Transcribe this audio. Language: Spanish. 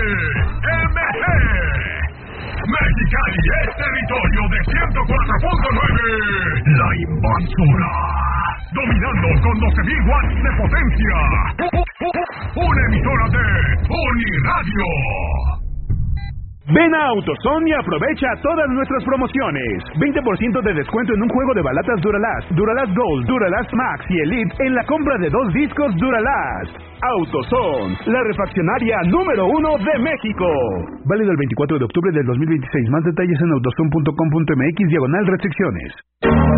Mexicali es territorio de 104.9. La Invasora. Dominando con 12.000 watts de potencia. Una emisora de Uniradio. Ven a AutoZone y aprovecha todas nuestras promociones. 20% de descuento en un juego de balatas Duralast, Duralast Gold, Duralast Max y Elite en la compra de 2 discos Duralast. AutoZone, la refaccionaria número 1 de México. Válido el 24 de octubre del 2026. Más detalles en autozone.com.mx/restricciones.